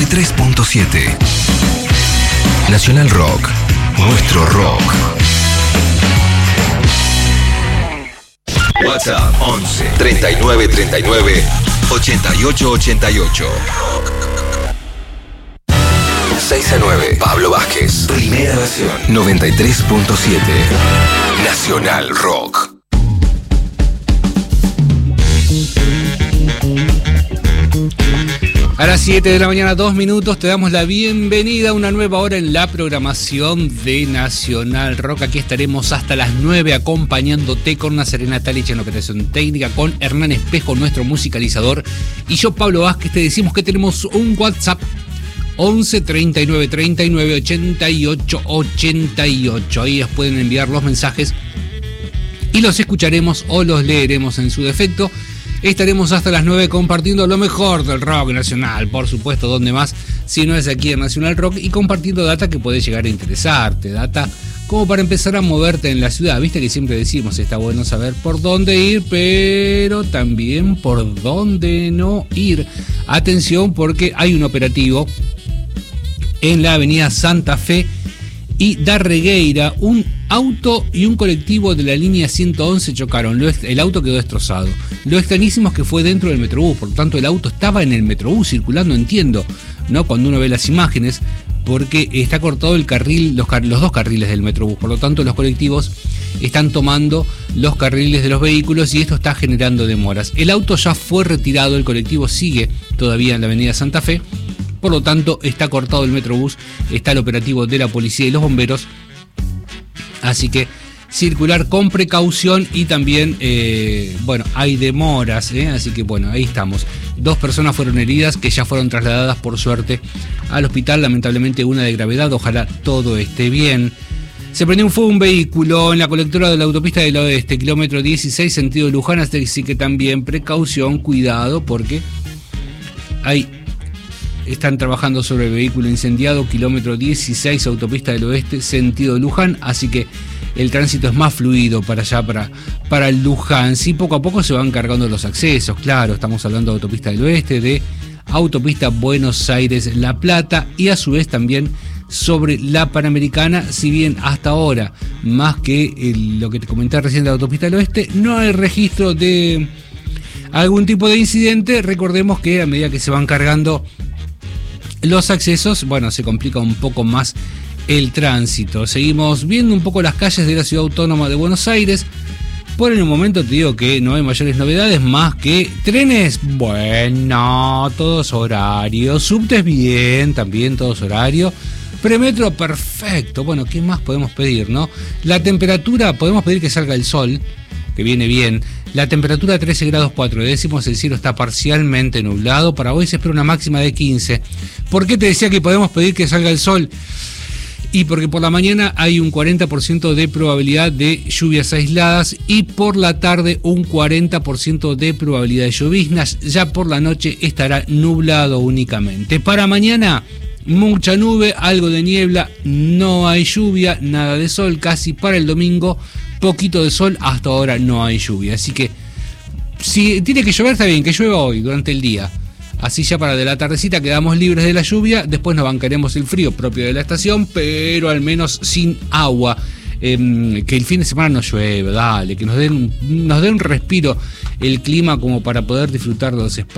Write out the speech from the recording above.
93.7. Nacional Rock, nuestro rock. WhatsApp 11 39 39 88 88. 6-9, Pablo Vázquez. Primera versión. 93.7. Nacional Rock. A las 7 de la mañana, 2 minutos, te damos la bienvenida a una nueva hora en la programación de Nacional Rock. Aquí estaremos hasta las 9 acompañándote con una Serena Talich en operación técnica, con Hernán Espejo, nuestro musicalizador, y yo, Pablo Vázquez. Te decimos que tenemos un WhatsApp 11 39 39 88 88. Ahí os pueden enviar los mensajes y los escucharemos o los leeremos en su defecto. Estaremos hasta las 9 compartiendo lo mejor del rock nacional, por supuesto, donde más si no es aquí en Nacional Rock, y compartiendo data que puede llegar a interesarte, data como para empezar a moverte en la ciudad. Viste que siempre decimos, está bueno saber por dónde ir, pero también por dónde no ir. Atención, porque hay un operativo en la avenida Santa Fe y Darregueira. Un auto y un colectivo de la línea 111 chocaron. El auto quedó destrozado. Lo extrañísimo es que fue dentro del Metrobús, por lo tanto el auto estaba en el Metrobús circulando, entiendo, ¿no? Cuando uno ve las imágenes, porque está cortado el carril, los dos carriles del Metrobús, por lo tanto los colectivos están tomando los carriles de los vehículos y esto está generando demoras. El auto ya fue retirado, el colectivo sigue todavía en la avenida Santa Fe, por lo tanto está cortado el Metrobús, está el operativo de la policía y los bomberos, así que circular con precaución. Y también, hay demoras, así que bueno, ahí estamos. 2 personas fueron heridas que ya fueron trasladadas por suerte al hospital, lamentablemente una de gravedad, ojalá todo esté bien. Se prendió un fuego un vehículo en la colectora de la autopista del Oeste, kilómetro 16, sentido Luján, así que también precaución, cuidado, porque ahí están trabajando sobre el vehículo incendiado, kilómetro 16, autopista del Oeste, sentido Luján, así que el tránsito es más fluido para allá, para el Luján. Sí, poco a poco se van cargando los accesos, claro, estamos hablando de autopista del Oeste, de autopista Buenos Aires-La Plata, y a su vez también sobre la Panamericana, si bien hasta ahora, más que lo que te comenté recién de la autopista del Oeste, no hay registro de algún tipo de incidente. Recordemos que a medida que se van cargando los accesos, bueno, se complica un poco más el tránsito. Seguimos viendo un poco las calles de la Ciudad Autónoma de Buenos Aires. Por el momento te digo que no hay mayores novedades, más que trenes, bueno, todos horarios, subtes bien, también todos horarios, premetro perfecto. Bueno, ¿qué más podemos pedir, no? La temperatura, podemos pedir que salga el sol, que viene bien. La temperatura 13 grados 4 décimos, el cielo está parcialmente nublado. Para hoy se espera una máxima de 15. ¿Por qué te decía que podemos pedir que salga el sol? Y porque por la mañana hay un 40% de probabilidad de lluvias aisladas y por la tarde un 40% de probabilidad de lloviznas. Ya por la noche estará nublado únicamente. Para mañana, mucha nube, algo de niebla, no hay lluvia, nada de sol. Casi para el domingo, poquito de sol, hasta ahora no hay lluvia. Así que si tiene que llover, está bien, que llueva hoy durante el día. Así ya para de la tardecita quedamos libres de la lluvia. Después nos bancaremos el frío propio de la estación, pero al menos sin agua. Que el fin de semana no llueve, dale, que nos dé un respiro el clima como para poder disfrutar de los espacios.